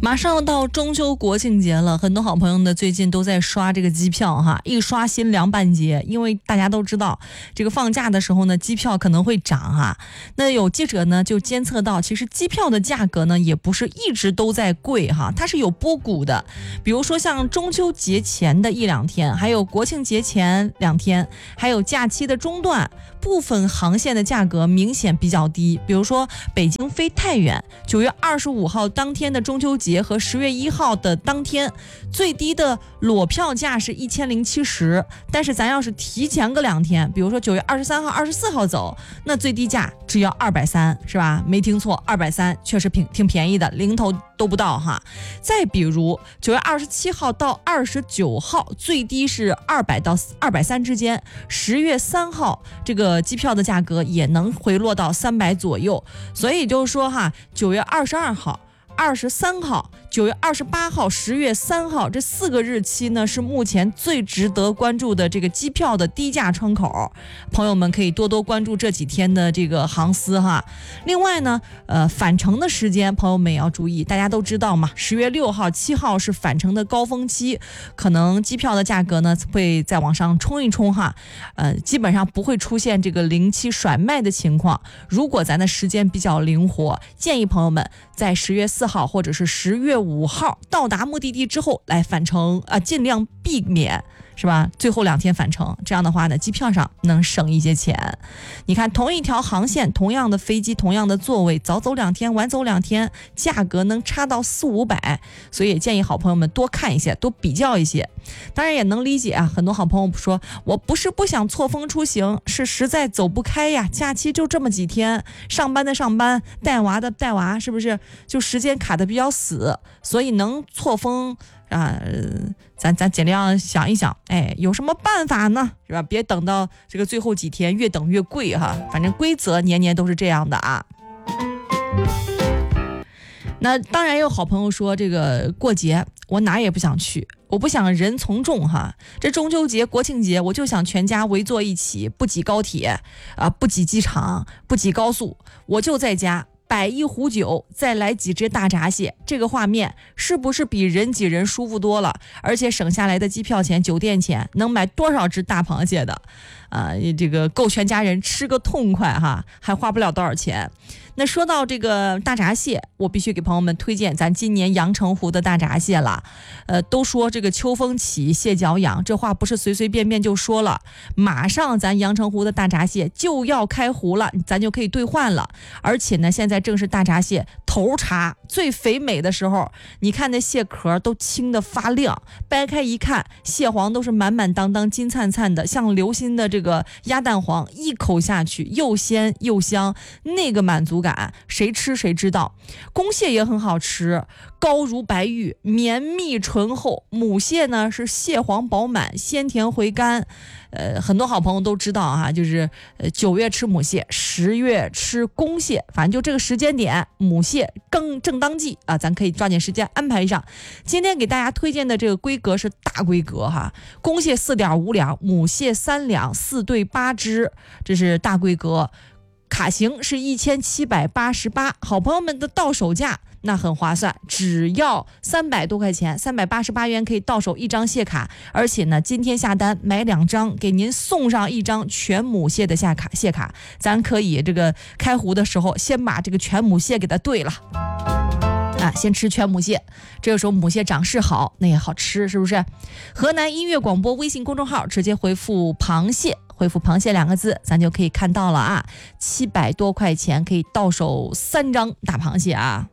马上到中秋国庆节了，很多好朋友呢最近都在刷这个机票哈，一刷心凉半截，因为大家都知道这个放假的时候呢，机票可能会涨哈。那有记者呢就监测到，其实机票的价格呢也不是一直都在贵哈，它是有波谷的。比如说像中秋节前的一两天，还有国庆节前2天，还有假期的中段，部分航线的价格明显比较低。比如说北京飞太原，9月25号当天的中秋节和10月1号的当天，最低的裸票价是1070，但是咱要是提前个2天，比如说9月23号、24号走，那最低价只要230，是吧？没听错，230，确实挺便宜的，零头都不到哈。再比如9月27号到29号，最低是200到230之间，10月3号这个机票的价格也能回落到300左右。所以就是说哈，9月22号、23号、9月28号、10月3号这4个日期呢，是目前最值得关注的这个机票的低价窗口，朋友们可以多多关注这几天的这个航司哈。另外呢，返程的时间朋友们也要注意，大家都知道嘛，10月6号、7号是返程的高峰期，可能机票的价格呢会再往上冲一冲哈，基本上不会出现这个零期甩卖的情况。如果咱的时间比较灵活，建议朋友们在10月4号或者是10月5号到达目的地之后来返程尽量避免是吧？最后2天返程，这样的话呢，机票上能省一些钱。你看，同一条航线，同样的飞机，同样的座位，早走2天，晚走2天，价格能差到400-500，所以也建议好朋友们多看一些，多比较一些。当然也能理解啊，很多好朋友说，我不是不想错峰出行，是实在走不开呀，假期就这么几天，上班的上班，带娃的带娃，是不是就时间卡得比较死，所以能错峰咱尽量想一想，有什么办法呢？是吧？别等到这个最后几天，越等越贵哈。反正规则年年都是这样的啊。那当然也有好朋友说，这个过节我哪也不想去，我不想人从众哈。这中秋节、国庆节，我就想全家围坐一起，不挤高铁不挤机场，不挤高速，我就在家。摆一壶酒，再来几只大闸蟹，这个画面是不是比人挤人舒服多了？而且省下来的机票钱、酒店钱，能买多少只大螃蟹的？这个够全家人吃个痛快哈，还花不了多少钱。那说到这个大闸蟹，我必须给朋友们推荐咱今年阳澄湖的大闸蟹了。都说这个秋风起，蟹脚痒，这话不是随随便便就说了。马上咱阳澄湖的大闸蟹就要开湖了，咱就可以兑换了。而且呢，现在正是大闸蟹头茬最肥美的时候，你看那蟹壳都青得发亮，掰开一看，蟹黄都是满满当当、金灿灿的，像流心的这个鸭蛋黄，一口下去又鲜又香，那个满足感谁吃谁知道。公蟹也很好吃，高如白玉，绵密醇厚。母蟹呢是蟹黄饱满，鲜甜回甘。很多好朋友都知道啊，就是9月吃母蟹，10月吃公蟹，反正就这个时间点，母蟹更正当季啊，咱可以抓紧时间安排上。今天给大家推荐的这个规格是大规格哈，公蟹4.5两，母蟹3两，4对8只，这是大规格。卡型是1788，好朋友们的到手价那很划算，只要300多块钱，388元可以到手1张蟹卡，而且呢，今天下单买2张，给您送上1张全母蟹的蟹卡，咱可以这个开湖的时候先把这个全母蟹给它兑了。先吃全母蟹，这个时候母蟹长势好，那也好吃，是不是？河南音乐广播微信公众号直接回复螃蟹，回复螃蟹2个字，咱就可以看到了啊，700多块钱可以到手3张大螃蟹啊。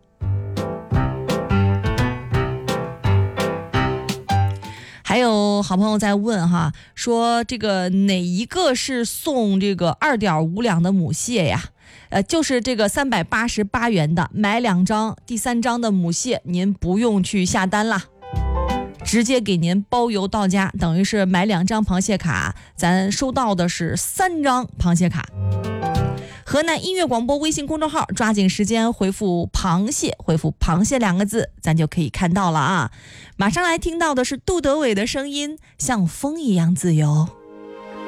还有好朋友在问哈，说这个哪一个是送这个2.5两的母蟹呀？就是这个388元的，买2张，第3张的母蟹您不用去下单啦，直接给您包邮到家，等于是买2张螃蟹卡，咱收到的是3张螃蟹卡。河南音乐广播微信公众号，抓紧时间回复螃蟹，回复螃蟹2个字，咱就可以看到了啊。马上来听到的是杜德伟的声音，像风一样自由。